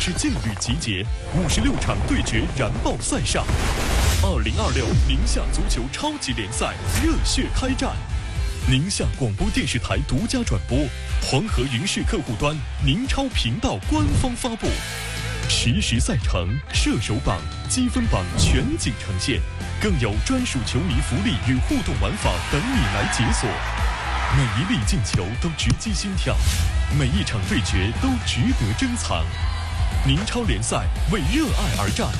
是劲旅集结，56场对决燃爆赛上。2026宁夏足球超级联赛热血开战，宁夏广播电视台独家转播，黄河云视客户端、宁超频道官方发布，实时赛程、射手榜、积分榜全景呈现，更有专属球迷福利与互动玩法等你来解锁。每一粒进球都直击心跳，每一场对决都值得珍藏。宁超联赛为热爱而战，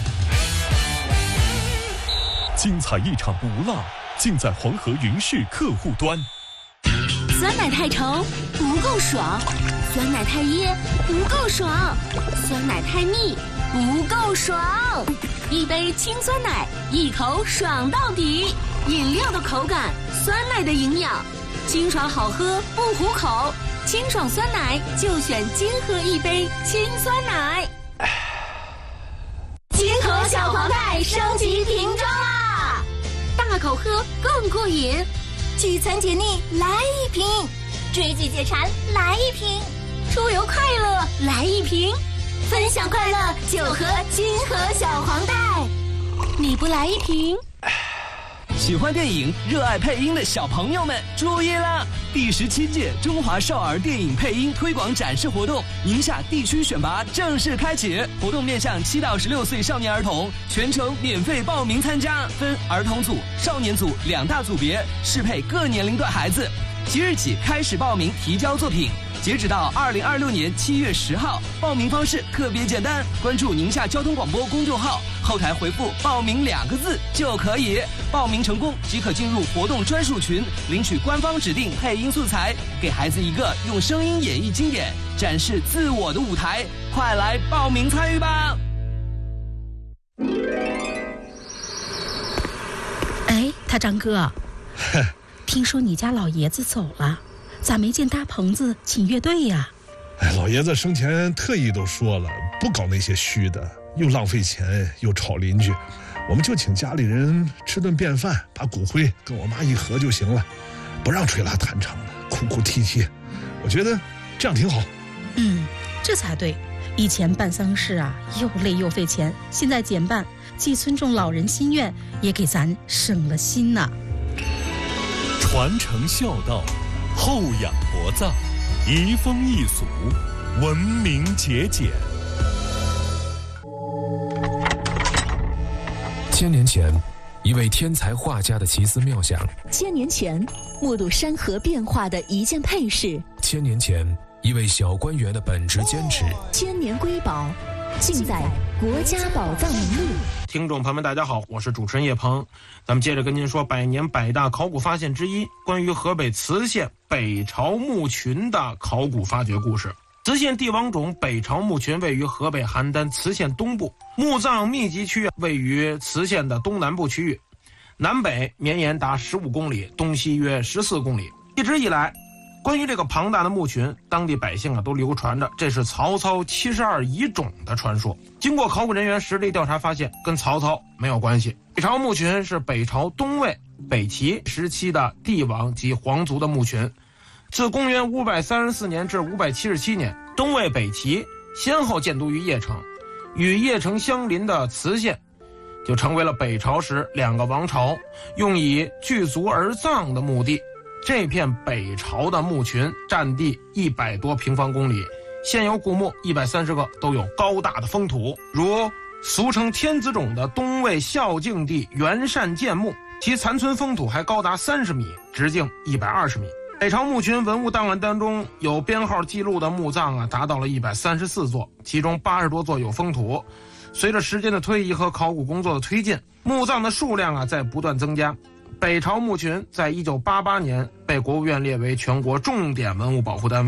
精彩一场不落，尽在黄河云视客户端。 酸奶太稠不够爽，酸奶太噎不够爽，酸奶太腻不够爽。一杯清酸奶，一口爽到底。饮料的口感，酸奶的营养，清爽好喝不糊口。清爽酸奶就选金河一杯清酸奶。金河小黄袋升级瓶装啦，大口喝更过瘾。聚餐解腻来一瓶，追剧解馋来一瓶，出游快乐来一瓶，分享快乐就喝金河小黄袋。你不来一瓶？ 喜欢电影、热爱配音的小朋友们注意啦！第17届中华少儿电影配音推广展示活动宁夏地区选拔正式开启，活动面向7到16岁少年儿童，全程免费报名参加，分儿童组、少年组2大组别，适配各年龄段孩子。即日起开始报名提交作品，截止到2026年7月10号。报名方式特别简单，关注宁夏交通广播公众号，后台回复报名2个字就可以。报名成功即可进入活动专属群，领取官方指定配音素材，给孩子一个用声音演绎经典、展示自我的舞台。快来报名参与吧！ 哎，他张哥，听说你家老爷子走了，咋没见搭棚子请乐队呀？ 哎，老爷子生前特意都说了，不搞那些虚的，又浪费钱又吵邻居，我们就请家里人吃顿便饭，把骨灰跟我妈一合就行了，不让吹拉弹唱的，哭哭啼啼，我觉得这样挺好。 这才对。以前办丧事啊，又累又费钱，现在减半，既尊重老人心愿，也给咱省了心呐。 传承孝道，厚养薄葬，移风易俗，文明节俭。 1000年前，一位天才画家的奇思妙想 1000年前，目睹山河变化的一件配饰 ；1000年前，一位小官员的本职坚持 ，1000年瑰宝，尽在国家宝藏名录。 听众朋友们，大家好，我是主持人叶鹏，咱们接着跟您说百年百大考古发现之一，关于河北磁县北朝墓群的考古发掘故事。磁县帝王冢北朝墓群位于河北邯郸磁县东部，墓葬密集区位于磁县的东南部区域，南北绵延达15公里，东西约14公里。一直以来，关于这个庞大的墓群，当地百姓都流传着这是曹操72遗冢的传说。经过考古人员实地调查发现，跟曹操没有关系。北朝墓群是北朝东魏、北齐时期的帝王及皇族的墓群。自公元534年至577年，东魏、北齐先后建都于邺城，与邺城相邻的磁县就成为了北朝时2个王朝用以聚族而葬的墓地。这片北朝的墓群占地100多平方公里，现有古墓130个，都有高大的封土，如俗称天子冢的东魏孝敬帝元善建墓，其残存封土还高达30米，直径120米。北朝墓群文物档案当中有编号记录的墓葬达到了134座，其中80多座有封土。随着时间的推移和考古工作的推进，墓葬的数量在不断增加。北朝墓群在1988年被国务院列为全国重点文物保护单位。